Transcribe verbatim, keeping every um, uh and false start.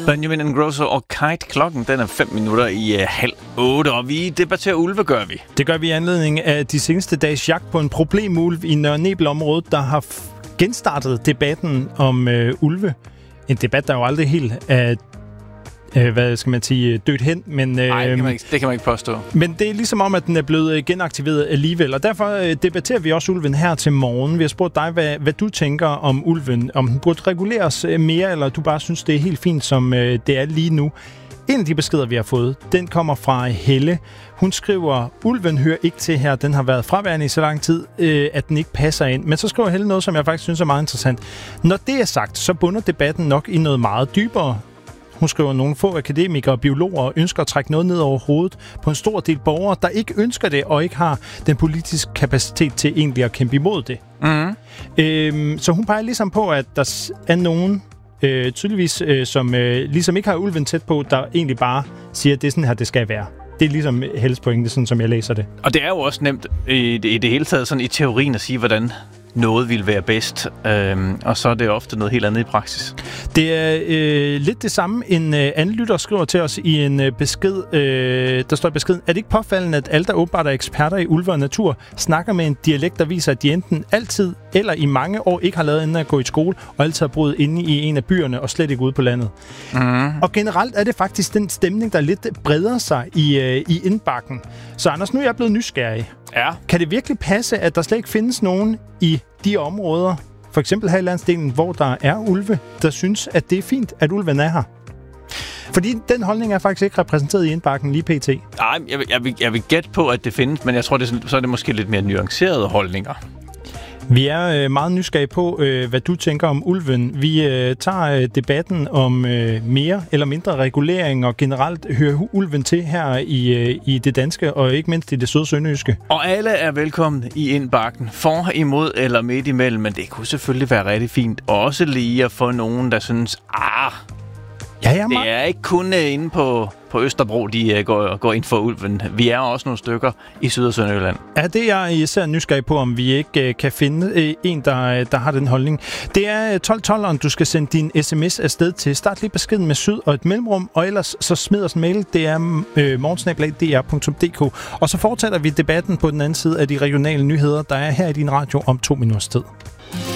Benjamin Ingrosso og Kite. Klokken den er fem minutter i uh, halv otte, og vi debatterer ulve, gør vi. Det gør vi i anledning af de seneste dages jagt på en problemulv i Nørre Nebel-området, der har f- genstartet debatten om øh, ulve. En debat, der jo aldrig helt er, øh, hvad skal man sige, dødt hen. Men, øh, Nej, det kan man ikke, det kan man ikke påstå. Men det er ligesom om, at den er blevet genaktiveret alligevel, og derfor øh, debatterer vi også ulven her til morgen. Vi har spurgt dig, hvad, hvad du tænker om ulven. Om den burde reguleres mere, eller du bare synes, det er helt fint, som øh, det er lige nu. En af de beskeder, vi har fået, den kommer fra Helle. Hun skriver, ulven hører ikke til her. Den har været fraværende i så lang tid, øh, at den ikke passer ind. Men så skriver Helle noget, som jeg faktisk synes er meget interessant. Når det er sagt, så bunder debatten nok i noget meget dybere. Hun skriver, at nogle få akademikere og biologer ønsker at trække noget ned over hovedet på en stor del borgere, der ikke ønsker det og ikke har den politiske kapacitet til egentlig at kæmpe imod det. Mm-hmm. Øhm, så hun peger ligesom på, at der er nogen, øh, tydeligvis, øh, som øh, ligesom ikke har ulven tæt på, der egentlig bare siger, at det er sådan her, det skal være. Det er ligesom Helles pointe, sådan som jeg læser det. Og det er jo også nemt i det, i det hele taget sådan i teorien at sige, hvordan noget vil være bedst, øhm, og så er det ofte noget helt andet i praksis. Det er øh, lidt det samme, en øh, anden lytter skriver til os i en øh, besked, øh, der står i beskeden, er det ikke påfaldende, at alle, der åbenbart er eksperter i ulve og natur, snakker med en dialekt, der viser, at de enten altid eller i mange år ikke har lavet andet at gå i skole, og altid har boet inde i en af byerne og slet ikke ude på landet. Mm. Og generelt er det faktisk den stemning, der lidt breder sig i, øh, i indbakken. Så Anders, nu er jeg blevet nysgerrig. Ja. Kan det virkelig passe, at der slet ikke findes nogen i de områder, for eksempel her i landsdelen, hvor der er ulve, der synes, at det er fint, at ulven er her? Fordi den holdning er faktisk ikke repræsenteret i indbakken lige pt. Nej, jeg vil, jeg, vil, jeg vil gætte på, at det findes, men jeg tror, det er, så er det måske lidt mere nuancerede holdninger. Vi er øh, meget nysgerrige på, øh, hvad du tænker om ulven. Vi øh, tager øh, debatten om øh, mere eller mindre regulering, og generelt hører ulven til her i, øh, i det danske, og ikke mindst i det søde sønderjyske. Og alle er velkomne i indbakken. For, imod eller midt imellem, men det kunne selvfølgelig være rigtig fint. Også lige at få nogen, der synes, ah, ja, ja, det er ikke kun uh, inde på, på Østerbro, de uh, går, går ind for ulven. Vi er også nogle stykker i Syd- og Sønderjylland. Ja, det er jeg især nysgerrig på, om vi ikke uh, kan finde uh, en, der, der har den holdning. Det er tolv tolveren, du skal sende din sms afsted til. Start lige beskeden med syd og et mellemrum, og ellers så smid os en mail. Det er uh, morgensnabel-a punktum d r punktum d k. Og så fortsætter vi debatten på den anden side af de regionale nyheder, der er her i din radio om to minutters tid.